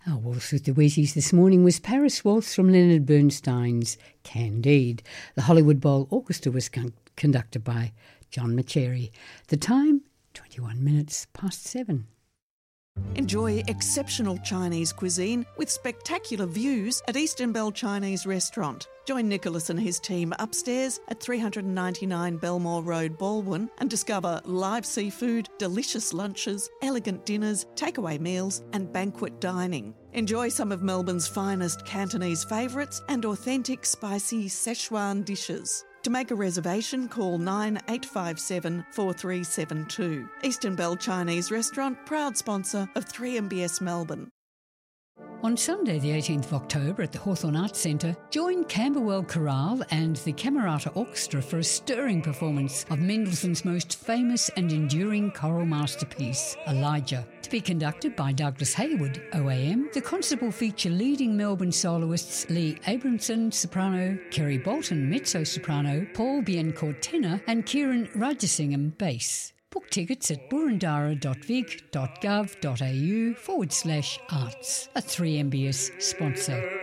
Our waltz with the Wheaties this morning was Paris Waltz from Leonard Bernstein's Candide. The Hollywood Bowl Orchestra was conducted by John Macheri. The time, 21 minutes past 7. Enjoy exceptional Chinese cuisine with spectacular views at Eastern Bell Chinese Restaurant. Join Nicholas and his team upstairs at 399 Belmore Road, Baldwin, and discover live seafood, delicious lunches, elegant dinners, takeaway meals and banquet dining. Enjoy some of Melbourne's finest Cantonese favourites and authentic spicy Szechuan dishes. To make a reservation, call 9857 4372. Eastern Bell Chinese Restaurant, proud sponsor of 3MBS Melbourne. On Sunday the 18th of October at the Hawthorn Arts Centre, join Camberwell Chorale and the Camerata Orchestra for a stirring performance of Mendelssohn's most famous and enduring choral masterpiece, Elijah. To be conducted by Douglas Hayward, OAM, the concert will feature leading Melbourne soloists Lee Abramson, soprano, Kerry Bolton, mezzo-soprano, Paul Biencourt, tenor, and Kieran Rajasingham, bass. Book tickets at burundara.vic.gov.au/arts, a 3MBS sponsor.